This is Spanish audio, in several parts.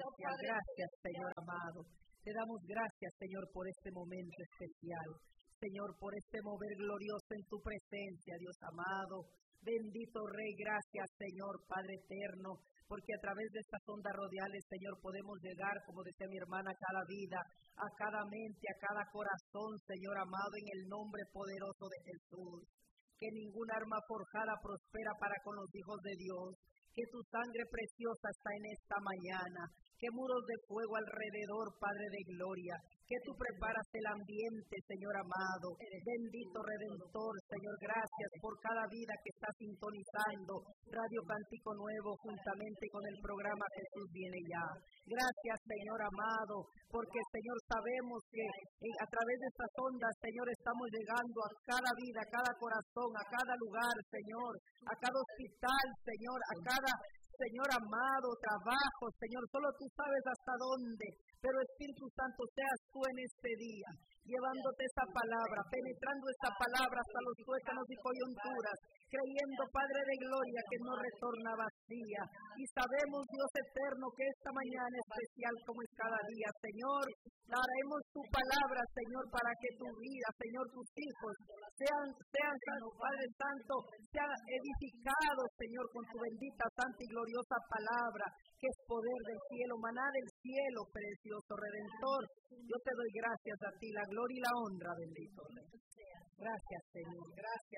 gracias, gracias, Señor amado. Te damos gracias, Señor, por este momento especial. Señor, por este mover glorioso en tu presencia, Dios amado. Bendito Rey, gracias, Señor, Padre eterno, porque a través de estas ondas radiales, Señor, podemos llegar, como decía mi hermana, a cada vida, a cada mente, a cada corazón, Señor amado, en el nombre poderoso de Jesús. Que ningún arma forjada prospera para con los hijos de Dios. Que tu sangre preciosa está en esta mañana. Que muros de fuego alrededor, Padre de gloria. Que tú preparas el ambiente, Señor amado. Bendito Redentor, Señor, gracias por cada vida que está sintonizando Radio Cántico Nuevo juntamente con el programa Jesús Viene Ya. Gracias, Señor amado, porque, Señor, sabemos que a través de estas ondas, Señor, estamos llegando a cada vida, a cada corazón, a cada lugar, Señor, a cada hospital, Señor, a cada, Señor amado, trabajo, Señor, solo tú sabes hasta dónde, pero Espíritu Santo, seas tú en este día, llevándote esa palabra, penetrando esa palabra hasta los tuétanos y coyunturas, creyendo, Padre de gloria, que no retorna vacía. Y sabemos, Dios eterno, que esta mañana especial como es cada día, Señor, daremos tu palabra, Señor, para que tu vida, Señor, tus hijos, sean, Padre Santo, sean edificados, Señor, con tu bendita, santa y gloriosa palabra, que es poder del cielo, maná del cielo, precioso Redentor. Yo te doy gracias a ti, la gloria y la honra, bendito Rey. Gracias, Señor,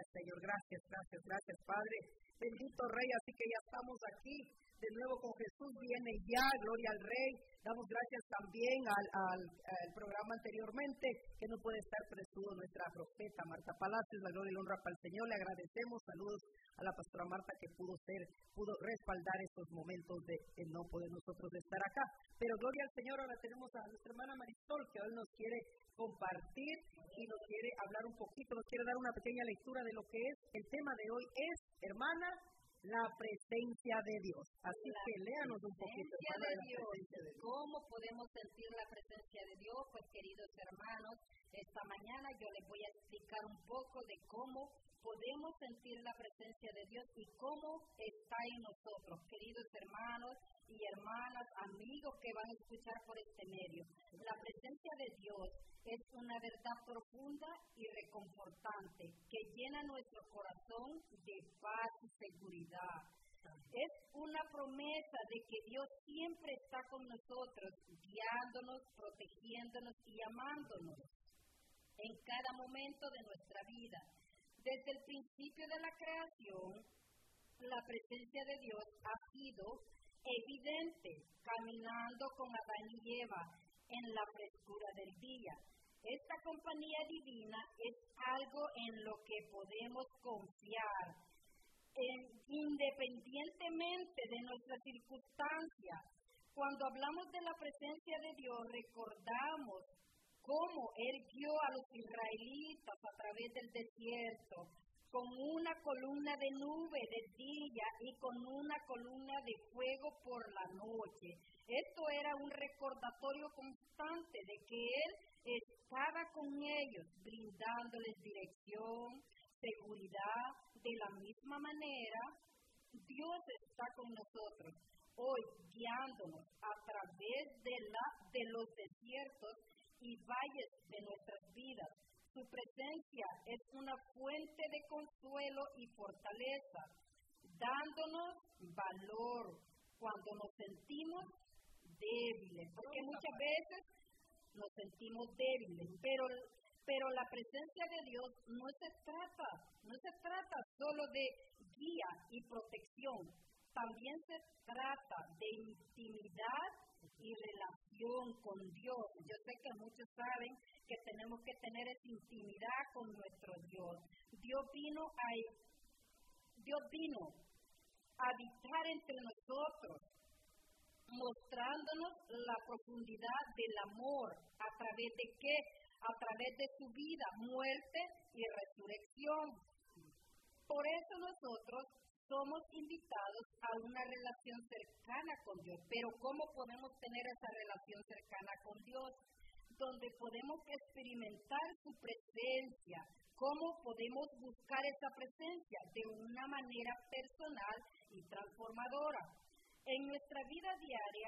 gracias, Padre. Bendito Rey, así que ya estamos aquí de nuevo con Jesús Viene Ya, gloria al Rey. Damos gracias también al programa anteriormente, que no puede estar presudo nuestra profeta Marta Palacios, la gloria y la honra para el Señor. Le agradecemos, saludos a la pastora Marta que pudo respaldar estos momentos de no poder nosotros estar acá. Pero gloria al Señor, ahora tenemos a nuestra hermana Marisol, que hoy nos quiere compartir y nos quiere hablar un poquito, nos quiere dar una pequeña lectura de lo que es el tema de hoy, es, hermana, la presencia de Dios. Así que léanos un poquito. La presencia de Dios. ¿Cómo podemos sentir la presencia de Dios? Pues, queridos hermanos, esta mañana yo les voy a explicar un poco de cómo podemos sentir la presencia de Dios y cómo está en nosotros, queridos hermanos y hermanas, amigos que van a escuchar por este medio. La presencia de Dios es una verdad profunda y reconfortante que llena nuestro corazón de paz y seguridad. Es una promesa de que Dios siempre está con nosotros, guiándonos, protegiéndonos y amándonos en cada momento de nuestra vida. Desde el principio de la creación, la presencia de Dios ha sido evidente, caminando con Adán y Eva en la frescura del día. Esta compañía divina es algo en lo que podemos confiar, independientemente de nuestras circunstancias. Cuando hablamos de la presencia de Dios, recordamos cómo Él guió a los israelitas a través del desierto, con una columna de nube de día y con una columna de fuego por la noche. Esto era un recordatorio constante de que Él estaba con ellos, brindándoles dirección, seguridad. De la misma manera, Dios está con nosotros, hoy guiándonos a través de los desiertos y valles de nuestras vidas. Su presencia es una fuente de consuelo y fortaleza, dándonos valor cuando nos sentimos débiles, porque muchas veces nos sentimos débiles, pero la presencia de Dios no se trata solo de guía y protección, también se trata de intimidad y relación con Dios. Yo sé que muchos saben que tenemos que tener esa intimidad con nuestro Dios. Dios vino a habitar entre nosotros, mostrándonos la profundidad del amor. ¿A través de qué? A través de su vida, muerte y resurrección. Por eso nosotros somos invitados a una relación cercana con Dios. Pero ¿cómo podemos tener esa relación cercana con Dios? Donde podemos experimentar su presencia. ¿Cómo podemos buscar esa presencia? De una manera personal y transformadora. En nuestra vida diaria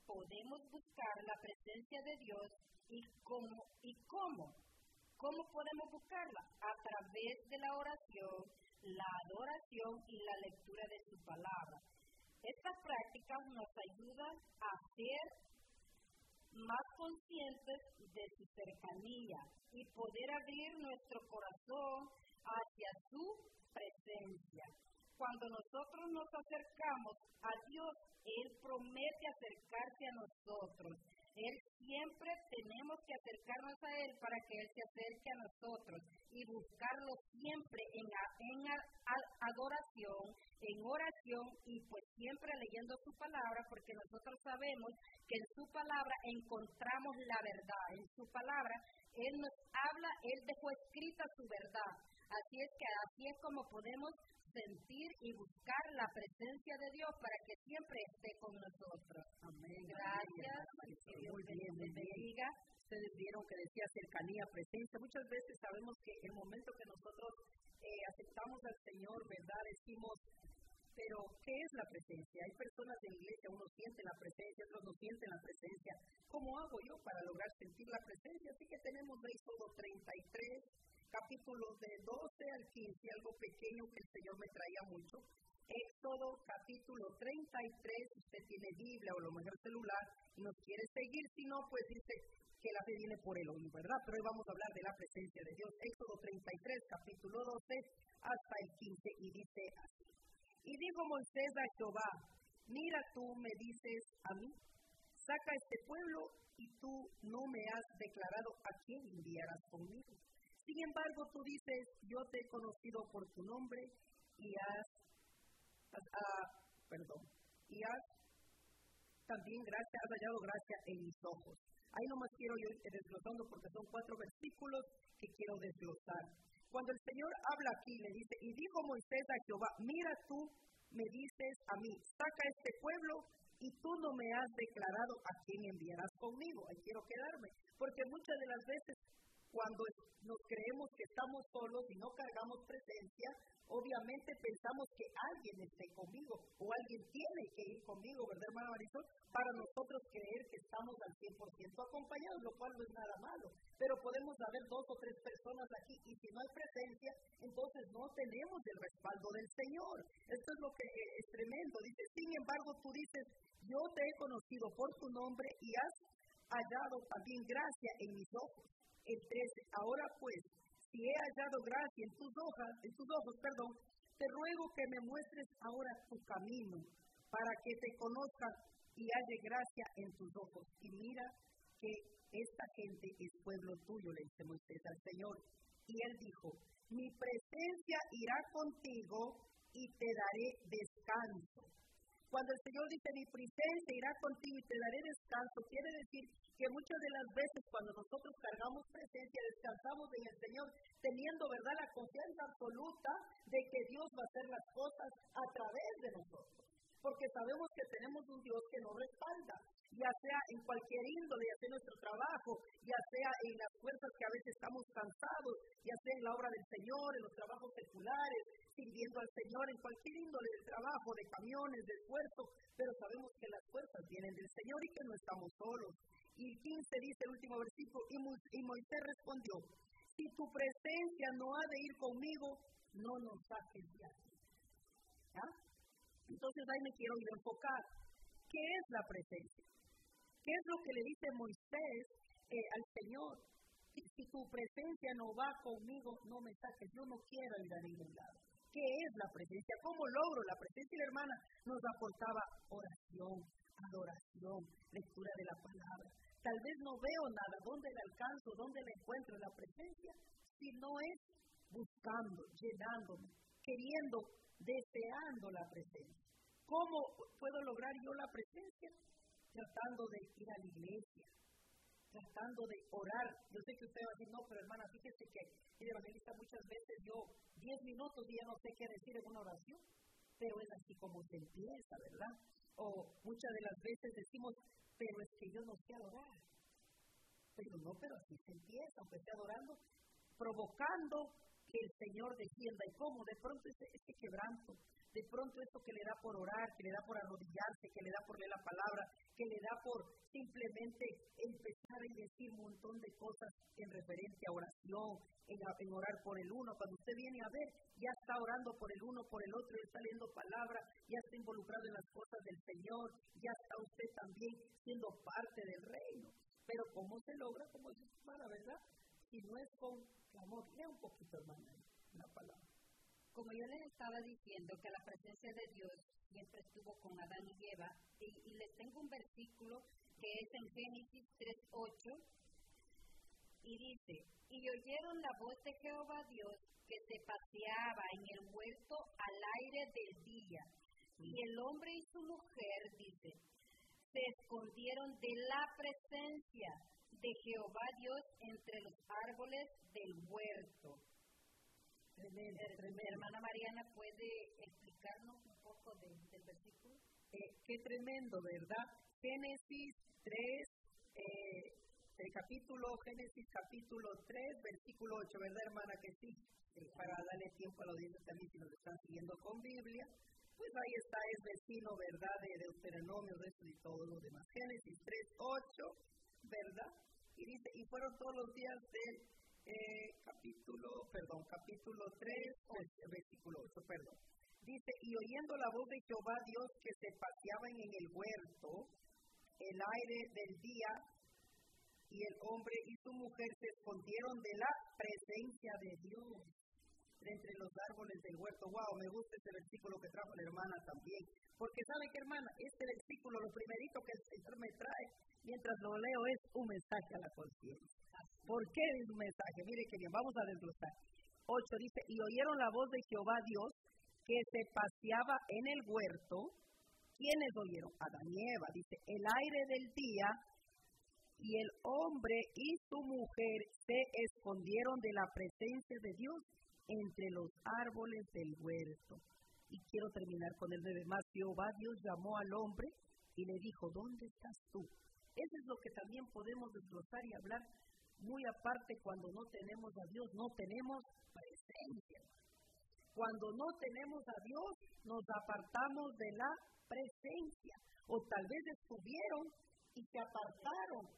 podemos buscar la presencia de Dios y cómo. ¿Cómo podemos buscarla? A través de la oración, la adoración y la lectura de su palabra. Estas prácticas nos ayudan a ser más conscientes de su cercanía y poder abrir nuestro corazón hacia su presencia. Cuando nosotros nos acercamos a Dios, Él promete acercarse a nosotros. Siempre tenemos que acercarnos a Él para que Él se acerque a nosotros y buscarlo siempre en adoración, en oración y pues siempre leyendo su palabra, porque nosotros sabemos que en su palabra encontramos la verdad. En su palabra Él nos habla, Él dejó escrita su verdad. Así es como podemos sentir y buscar la presencia de Dios para que siempre esté con nosotros. Amén. Gracias. Que Dios muy bendiga. Ustedes vieron que decía cercanía, presencia. Muchas veces sabemos que el momento que nosotros aceptamos al Señor, ¿verdad? Decimos, pero ¿qué es la presencia? Hay personas en la iglesia, uno siente la presencia, otros no sienten la presencia. ¿Cómo hago yo para lograr sentir la presencia? Así que tenemos Éxodo 33, capítulos de 12 al 15, algo pequeño que el Señor me traía mucho. Éxodo capítulo 33, usted tiene Biblia o a lo mejor celular y nos quiere seguir, si no, pues dice que la fe viene por el oído, ¿verdad? Pero hoy vamos a hablar de la presencia de Dios. Éxodo 33, capítulo 12 hasta el 15, y dice así. Y dijo Moisés a Jehová, mira, tú me dices a mí, saca este pueblo y tú no me has declarado a quién enviarás conmigo. Sin embargo, tú dices, yo te he conocido por tu nombre y has también has hallado gracia en mis ojos. Ahí nomás quiero yo ir desglosando porque son 4 versículos que quiero desglosar. Cuando el Señor habla aquí, le dice, y dijo Moisés a Jehová, mira, tú me dices a mí, saca este pueblo y tú no me has declarado a quién enviarás conmigo. Ahí quiero quedarme, porque muchas de las veces cuando nos creemos que estamos solos y no cargamos presencia, obviamente pensamos que alguien esté conmigo o alguien tiene que ir conmigo, ¿verdad, hermana Marisol? Para nosotros creer que estamos al 100% acompañados, lo cual no es nada malo. Pero podemos haber 2 o 3 personas aquí y si no hay presencia, entonces no tenemos el respaldo del Señor. Esto es lo que es tremendo. Dice, sin embargo, tú dices, yo te he conocido por tu nombre y has hallado también gracia en mis ojos. El 13, ahora pues, si he hallado gracia en tus ojos, te ruego que me muestres ahora tu camino, para que te conozcan y halle gracia en tus ojos. Y mira que esta gente es pueblo tuyo, le dice Moisés al Señor. Y él dijo, mi presencia irá contigo y te daré descanso. Cuando el Señor dice, mi presencia irá contigo y te daré descanso, quiere decir que muchas de las veces cuando nosotros cargamos presencia, descansamos en el Señor, teniendo, ¿verdad?, la confianza absoluta de que Dios va a hacer las cosas a través de nosotros. Porque sabemos que tenemos un Dios que nos respalda, ya sea en cualquier índole, ya sea en nuestro trabajo, ya sea en las fuerzas que a veces estamos cansados, ya sea en la obra del Señor, en los trabajos seculares, sirviendo al Señor en cualquier índole del trabajo, de camiones, de esfuerzo, pero sabemos que las fuerzas vienen del Señor y que no estamos solos. Y 15 dice el último versículo, y Moisés respondió, si tu presencia no ha de ir conmigo, no nos saques de aquí. ¿Ah? Entonces ahí me quiero ir a enfocar. ¿Qué es la presencia? ¿Qué es lo que le dice Moisés al Señor? Si tu presencia no va conmigo, no me saques, yo no quiero ir a ningún lado. ¿Qué es la presencia? ¿Cómo logro la presencia? Y la hermana nos aportaba oración, adoración, lectura de la palabra. Tal vez no veo nada, ¿dónde la alcanzo? ¿Dónde la encuentro la presencia? Si no es buscando, llenándome, queriendo, deseando la presencia. ¿Cómo puedo lograr yo la presencia? Tratando de ir a la iglesia, tratando de orar. Yo sé que usted va a decir, no, pero hermana, fíjese que el evangelista muchas veces yo 10 minutos y ya no sé qué decir en una oración, pero es así como se empieza, ¿verdad? O muchas de las veces decimos, pero es que yo no sé adorar. Pero no, pero así se empieza, aunque esté adorando, provocando que el Señor descienda. ¿Y cómo? De pronto ese quebranto, de pronto eso que le da por orar, que le da por arrodillarse, que le da por leer la palabra, que le da por simplemente empezar a decir un montón de cosas en referencia a oración, en orar por el uno. Cuando usted viene a ver, ya está orando por el uno, por el otro, ya está leyendo palabra, ya está involucrado en las cosas del Señor, ya está usted también siendo parte del reino. Pero ¿cómo se logra? Como dice su hermana, ¿verdad? Si no es con clamor. Lea un poquito, hermana, la palabra. Como yo les estaba diciendo que la presencia de Dios siempre estuvo con Adán y Eva, y les tengo un versículo que es en Génesis 3:8, y dice, y oyeron la voz de Jehová Dios que se paseaba en el huerto al aire del día, y el hombre y su mujer, dice, se escondieron de la presencia de Jehová Dios entre los árboles del huerto. Tremendo. Hermana Mariana, ¿puede explicarnos un poco del versículo? Qué tremendo, ¿verdad? Génesis 3, Génesis capítulo 3, versículo 8, ¿verdad, hermana? Que sí, para darle tiempo a la audiencia también, si nos están siguiendo con Biblia, pues ahí está, es vecino, ¿verdad?, de Deuteronomio, de eso y todo lo demás. Génesis 3:8, ¿verdad? Y dice, y fueron todos los días del capítulo 3, versículo 8, perdón. Dice, y oyendo la voz de Jehová Dios que se paseaban en el huerto, el aire del día, y el hombre y su mujer se escondieron de la presencia de Dios entre los árboles del huerto. Wow, me gusta ese versículo que trajo la hermana también, porque ¿sabe qué, hermana? Este versículo, lo primerito que el Señor me trae mientras lo leo es un mensaje a la conciencia. ¿Por qué es un mensaje? Mire que bien, vamos a desglosar. 8 dice, y oyeron la voz de Jehová Dios que se paseaba en el huerto. ¿Quiénes oyeron? Adán y Eva. Dice, el aire del día, y el hombre y su mujer se escondieron de la presencia de Dios entre los árboles del huerto. Y quiero terminar con el 9 más. Jehová Dios llamó al hombre y le dijo, ¿dónde estás tú? Eso es lo que también podemos desglosar y hablar muy aparte. Cuando no tenemos a Dios, no tenemos presencia. Cuando no tenemos a Dios, nos apartamos de la presencia. O tal vez estuvieron y se apartaron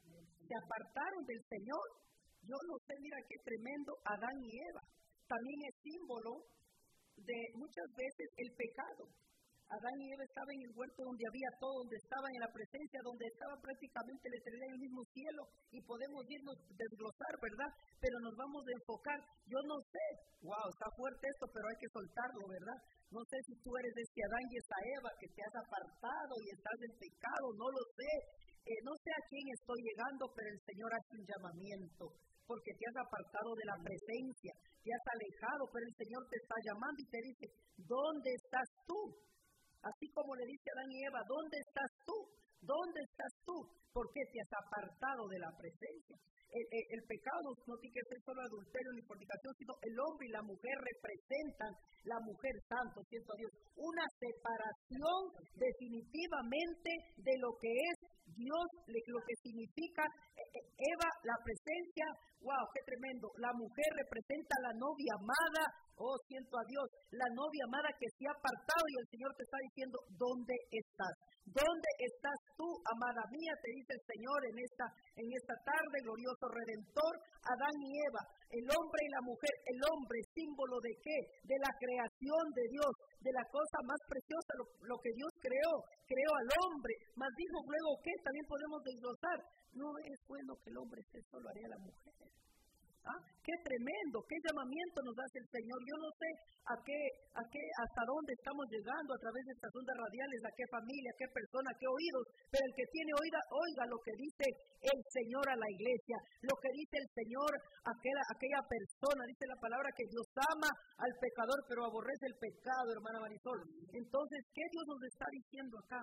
del Señor. Yo no sé, mira qué tremendo, Adán y Eva. También es símbolo de muchas veces el pecado. Adán y Eva estaban en el huerto donde había todo, donde estaban en la presencia, donde estaba prácticamente la eternidad en el mismo cielo, y podemos irnos desglosar, ¿verdad? Pero nos vamos a enfocar. Yo no sé, wow, está fuerte esto, pero hay que soltarlo, ¿verdad? No sé si tú eres de este Adán y esta Eva que te has apartado y estás en pecado, no lo sé. No sé a quién estoy llegando, pero el Señor hace un llamamiento, porque te has apartado de la presencia, te has alejado, pero el Señor te está llamando y te dice, ¿dónde estás tú? Así como le dice a Adán y Eva, ¿dónde estás tú? ¿Dónde estás tú? ¿Por qué te has apartado de la presencia? El pecado no tiene que ser solo adulterio ni fornicación, sino el hombre y la mujer representan, la mujer santo, siento a Dios, una separación definitivamente de lo que es Dios, lo que significa Eva, la presencia. Wow, qué tremendo. La mujer representa a la novia amada. Oh, siento a Dios, la novia amada que se ha apartado, y el Señor te está diciendo, ¿dónde estás? ¿Dónde estás tú, amada mía? Te dice el Señor en esta tarde, glorioso Redentor. Adán y Eva, el hombre y la mujer. El hombre, símbolo de ¿qué? De la creación de Dios, de la cosa más preciosa, lo que Dios creó al hombre. Mas dijo luego, ¿qué? También podemos desglosar. No es bueno que el hombre esté solo, haría la mujer. ¿Ah? Qué tremendo, qué llamamiento nos hace el Señor. Yo no sé hasta dónde estamos llegando a través de estas ondas radiales, a qué familia, a qué persona, a qué oídos, pero el que tiene oiga lo que dice el Señor a la iglesia, lo que dice el Señor a aquella persona. Dice la palabra que Dios ama al pecador, pero aborrece el pecado, hermana Marisol. Entonces, ¿qué Dios nos está diciendo acá?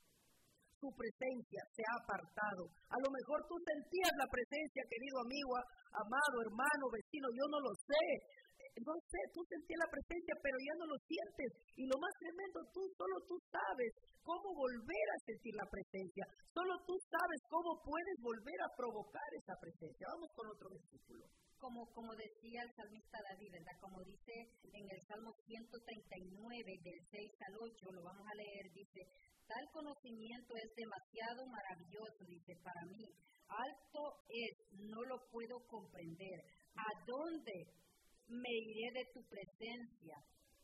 Su presencia se ha apartado. A lo mejor tú sentías la presencia, querido amigo, amado, hermano, vecino, yo no lo sé. no sé, tú sentías la presencia, pero ya no lo sientes. Y lo más tremendo, solo tú sabes cómo volver a sentir la presencia. Solo tú sabes cómo puedes volver a provocar esa presencia. Vamos con otro versículo. Como decía el salmista David, ¿verdad? Como dice en el Salmo 139, del 6 al 8, lo vamos a leer, dice, tal conocimiento es demasiado maravilloso, dice, para mí, alto es, no lo puedo comprender. ¿A dónde me iré de tu presencia?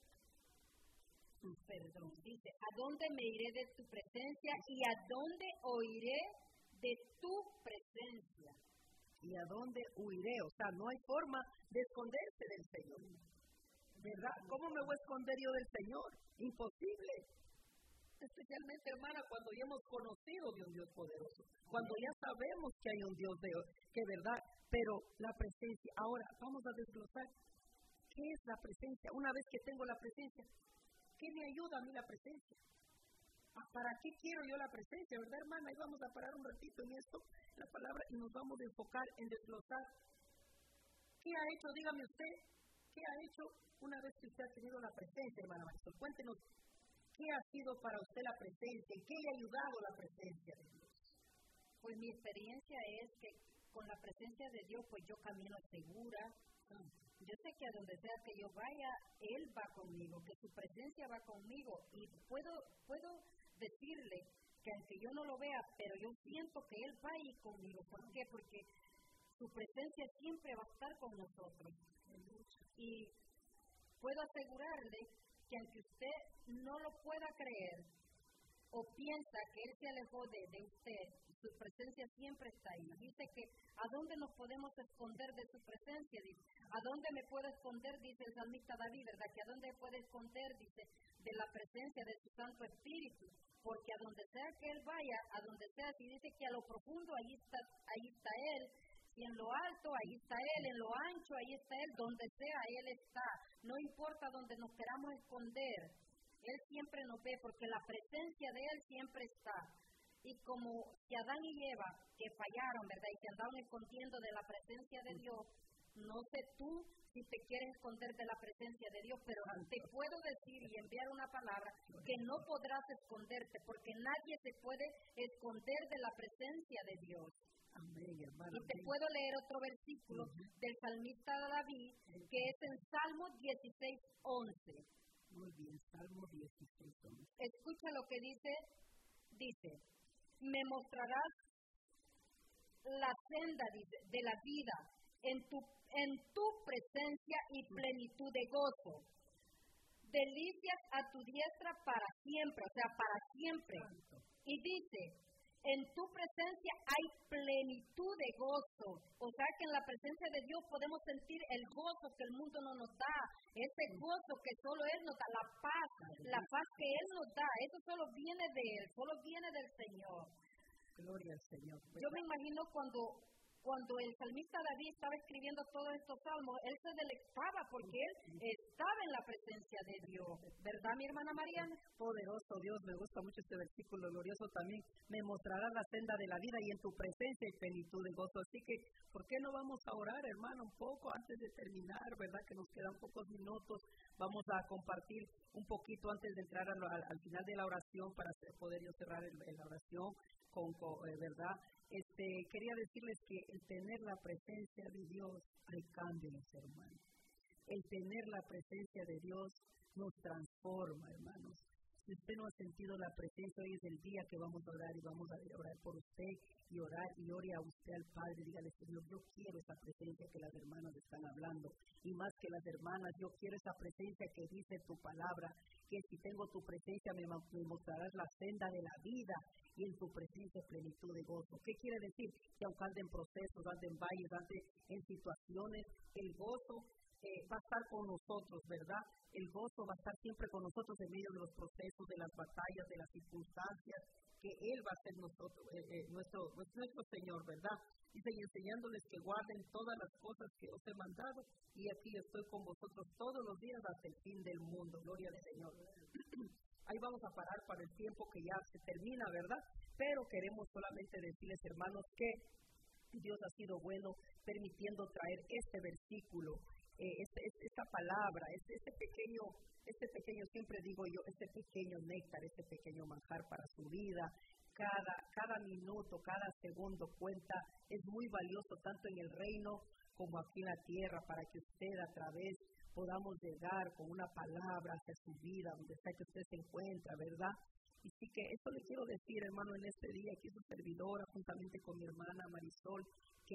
Perdón, dice, ¿a dónde me iré de tu presencia y a dónde oiré de tu presencia? ¿Y a dónde huiré? O sea, no hay forma de esconderse del Señor, ¿verdad? ¿Cómo me voy a esconder yo del Señor? Imposible. Especialmente, hermana, cuando ya hemos conocido de un Dios poderoso, cuando ya sabemos que hay un Dios que verdad, pero la presencia, ahora vamos a desglosar, ¿qué es la presencia? Una vez que tengo la presencia, ¿qué me ayuda a mí la presencia? ¿Para qué quiero yo la presencia, verdad, hermana? Ahí vamos a parar un ratito en esto, la palabra, y nos vamos a enfocar en desglosar. ¿Qué ha hecho? Dígame usted, ¿qué ha hecho una vez que usted ha tenido la presencia, hermana Marisol? Cuéntenos, ¿qué ha sido para usted la presencia? ¿En qué le ha ayudado la presencia de Dios? Pues mi experiencia es que con la presencia de Dios, pues yo camino segura. Yo sé que a donde sea que yo vaya, Él va conmigo, que su presencia va conmigo. Y puedo decirle que aunque yo no lo vea, pero yo siento que Él va a ir conmigo. ¿Por qué? Porque su presencia siempre va a estar con nosotros. Y puedo asegurarle que aunque usted no lo pueda creer o piensa que Él se alejó de usted, su presencia siempre está ahí. Dice que ¿a dónde nos podemos esconder de su presencia? Dice, ¿a dónde me puedo esconder? Dice el salmista David, ¿verdad? Que ¿a dónde puede esconder? Dice, de la presencia de su Santo Espíritu. Porque a donde sea que Él vaya, a donde sea, si dice que a lo profundo, ahí está Él. Y en lo alto, ahí está Él, en lo ancho, ahí está Él, donde sea, Él está. No importa donde nos queramos esconder, Él siempre nos ve, porque la presencia de Él siempre está. Y como si Adán y Eva, que fallaron, ¿verdad? Y se andaban escondiendo de la presencia de Dios, no sé tú si te quieres esconder de la presencia de Dios, pero te puedo decir y enviar una palabra que no podrás esconderte, porque nadie se puede esconder de la presencia de Dios. Amén, hermano. Y te puedo leer otro versículo del salmista David, que es en Salmo 16:11. Muy bien, Salmo 16:11. Escucha lo que dice, me mostrarás la senda, dice, de la vida en tu presencia y plenitud de gozo. Delicias a tu diestra para siempre, o sea, para siempre. Y dice, en tu presencia hay plenitud de gozo. O sea que en la presencia de Dios podemos sentir el gozo que el mundo no nos da. Ese gozo que solo Él nos da, la paz que Él nos da. Eso solo viene de Él, solo viene del Señor. Gloria al Señor. Yo me imagino cuando el salmista David estaba escribiendo todos estos salmos, él se deleitaba porque él estaba en la presencia de Dios. ¿Verdad, mi hermana Mariana? Poderoso Dios, me gusta mucho este versículo glorioso también. Me mostrarás la senda de la vida y en tu presencia hay plenitud de gozo. Así que, ¿por qué no vamos a orar, hermano, un poco antes de terminar? ¿Verdad? Que nos quedan pocos minutos. Vamos a compartir un poquito antes de entrar al final de la oración para poder yo cerrar la oración ¿verdad? Quería decirles que el tener la presencia de Dios hay cambio en el ser humano. El tener la presencia de Dios nos transforma, hermanos. Si usted no ha sentido la presencia, hoy es el día que vamos a orar y vamos a orar por usted y ore a usted al Padre. Dígale, Señor, yo quiero esa presencia que las hermanas están hablando. Y más que las hermanas, yo quiero esa presencia que dice tu palabra, que si tengo tu presencia me mostrarás la senda de la vida y en tu presencia plenitud de gozo. ¿Qué quiere decir? Que aunque ande en procesos, ande en valles, ande en situaciones, el gozo va a estar con nosotros, ¿verdad? El gozo va a estar siempre con nosotros en medio de los procesos, de las batallas, de las circunstancias, que Él va a ser nuestro Señor, ¿verdad? Dice, y enseñándoles que guarden todas las cosas que os he mandado, y aquí estoy con vosotros todos los días hasta el fin del mundo. Gloria al Señor. Ahí vamos a parar para el tiempo que ya se termina, ¿verdad? Pero queremos solamente decirles, hermanos, que Dios ha sido bueno permitiendo traer este versículo esta palabra, este pequeño, siempre digo yo, este pequeño néctar, este pequeño manjar para su vida. Cada minuto, cada segundo cuenta, es muy valioso tanto en el reino como aquí en la tierra, para que usted a través podamos llegar con una palabra hacia su vida, donde sea que usted se encuentra, ¿verdad? Y sí que eso le quiero decir, hermano, en este día, aquí su servidora, juntamente con mi hermana Marisol, que